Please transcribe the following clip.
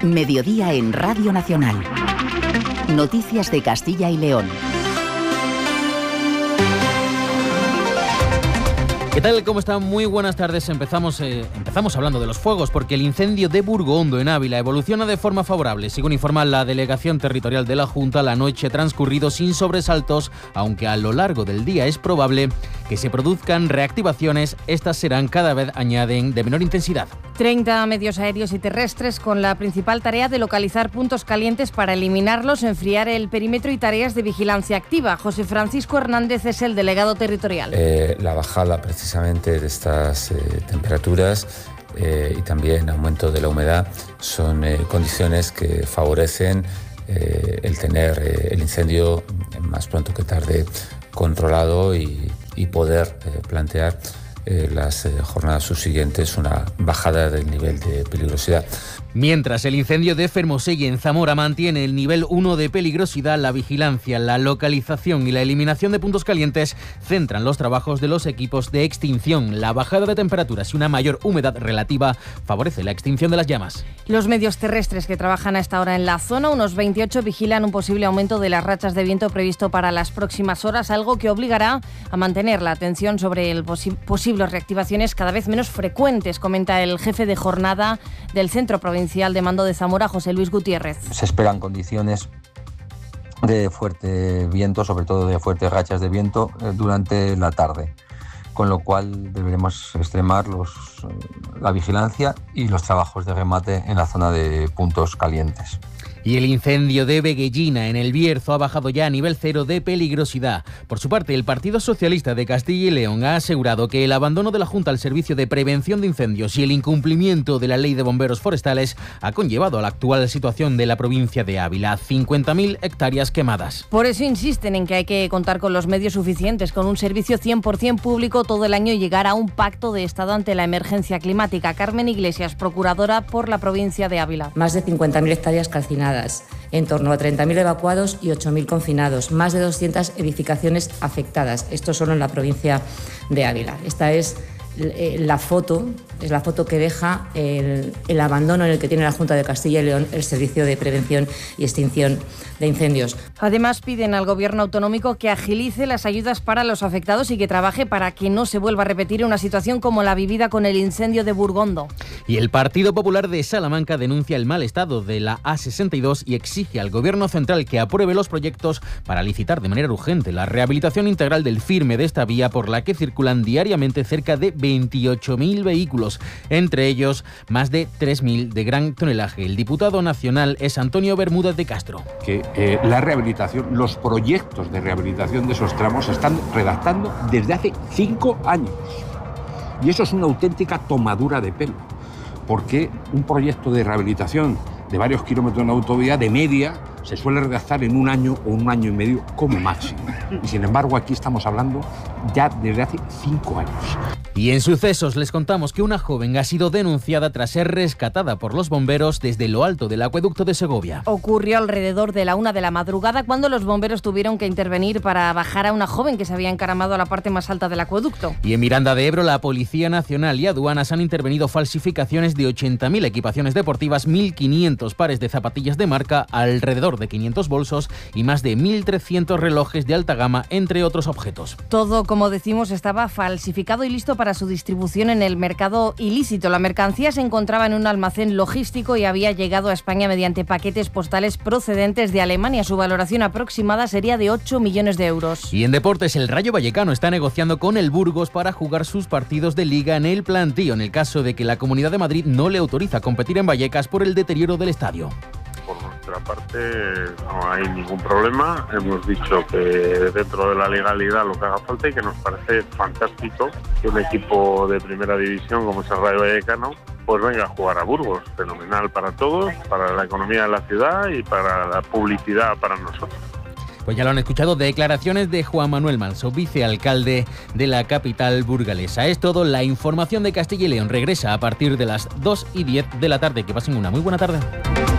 Mediodía en Radio Nacional. Noticias de Castilla y León. ¿Qué tal? ¿Cómo están? Muy buenas tardes. Empezamos hablando de los fuegos porque el incendio de Burgondo en Ávila evoluciona de forma favorable. Según informa la Delegación Territorial de la Junta, la noche ha transcurrido sin sobresaltos, aunque a lo largo del día es probable que se produzcan reactivaciones. Estas serán cada vez, añaden, de menor intensidad. 30 medios aéreos y terrestres con la principal tarea de localizar puntos calientes para eliminarlos, enfriar el perímetro y tareas de vigilancia activa. José Francisco Hernández es el delegado territorial. La bajada precisamente de estas temperaturas y también aumento de la humedad son condiciones que favorecen el tener el incendio más pronto que tarde controlado y poder plantear las jornadas subsiguientes una bajada del nivel de peligrosidad. Mientras el incendio de Fermoselle en Zamora mantiene el nivel 1 de peligrosidad, la vigilancia, la localización y la eliminación de puntos calientes centran los trabajos de los equipos de extinción. La bajada de temperaturas y una mayor humedad relativa favorece la extinción de las llamas. Los medios terrestres que trabajan a esta hora en la zona, unos 28, vigilan un posible aumento de las rachas de viento previsto para las próximas horas, algo que obligará a mantener la atención sobre el posibles reactivaciones cada vez menos frecuentes, comenta el jefe de jornada del Centro Provincial de Mando de Zamora, José Luis Gutiérrez. Se esperan condiciones de fuerte viento, sobre todo de fuertes rachas de viento durante la tarde, con lo cual deberemos extremar la vigilancia y los trabajos de remate en la zona de puntos calientes. Y el incendio de Veguellina en el Bierzo ha bajado ya a nivel 0 de peligrosidad. Por su parte, el Partido Socialista de Castilla y León ha asegurado que el abandono de la Junta al servicio de prevención de incendios y el incumplimiento de la ley de bomberos forestales ha conllevado a la actual situación de la provincia de Ávila, 50.000 hectáreas quemadas. Por eso insisten en que hay que contar con los medios suficientes, con un servicio 100% público todo el año y llegar a un pacto de Estado ante la emergencia climática. Carmen Iglesias, procuradora por la provincia de Ávila. Más de 50.000 hectáreas calcinadas, en torno a 30.000 evacuados y 8.000 confinados, más de 200 edificaciones afectadas. Esto solo en la provincia de Ávila. Esta es la foto que deja el abandono en el que tiene la Junta de Castilla y León el servicio de prevención y extinción de incendios. Además, piden al Gobierno autonómico que agilice las ayudas para los afectados y que trabaje para que no se vuelva a repetir una situación como la vivida con el incendio de Burgondo. Y el Partido Popular de Salamanca denuncia el mal estado de la A62 y exige al Gobierno central que apruebe los proyectos para licitar de manera urgente la rehabilitación integral del firme de esta vía por la que circulan diariamente cerca de 28.000 vehículos, entre ellos más de 3.000 de gran tonelaje. El diputado nacional es Antonio Bermúdez de Castro. Que la rehabilitación, los proyectos de rehabilitación de esos tramos se están redactando desde hace 5 años. Y eso es una auténtica tomadura de pelo, porque un proyecto de rehabilitación de varios kilómetros en autovía de media se suele redactar en 1 año o 1 año y medio como máximo. Y sin embargo aquí estamos hablando ya desde hace 5 años. Y en sucesos les contamos que una joven ha sido denunciada tras ser rescatada por los bomberos desde lo alto del acueducto de Segovia. Ocurrió alrededor de la 1 de la madrugada cuando los bomberos tuvieron que intervenir para bajar a una joven que se había encaramado a la parte más alta del acueducto. Y en Miranda de Ebro, la Policía Nacional y Aduanas han intervenido falsificaciones de 80.000 equipaciones deportivas, 1.500 pares de zapatillas de marca, alrededor de 500 bolsos y más de 1.300 relojes de alta gama, entre otros objetos. Todo, como decimos, estaba falsificado y listo para su distribución en el mercado ilícito. La mercancía se encontraba en un almacén logístico y había llegado a España mediante paquetes postales procedentes de Alemania. Su valoración aproximada sería de 8 millones de euros. Y en deportes, el Rayo Vallecano está negociando con el Burgos para jugar sus partidos de Liga en el Plantío, en el caso de que la Comunidad de Madrid no le autoriza a competir en Vallecas por el deterioro del estadio. Por nuestra parte no hay ningún problema. Hemos dicho que dentro de la legalidad lo que haga falta y que nos parece fantástico que un equipo de primera división como es el Rayo Vallecano pues venga a jugar a Burgos. Fenomenal para todos, para la economía de la ciudad y para la publicidad para nosotros. Pues ya lo han escuchado, declaraciones de Juan Manuel Manso, vicealcalde de la capital burgalesa. Es todo, la información de Castilla y León regresa a partir de las 2:10 de la tarde. Que pasen una muy buena tarde.